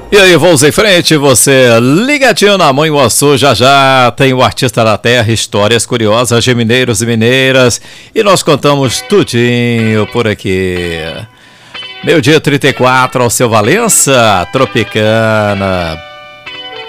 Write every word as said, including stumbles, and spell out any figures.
E aí, vamos em frente, você ligadinho na Mãe Uaçu, já já tem o Artista da Terra, histórias curiosas de mineiros e mineiras, e nós contamos tudinho por aqui. Meio dia trinta e quatro ao seu Valença, Tropicana.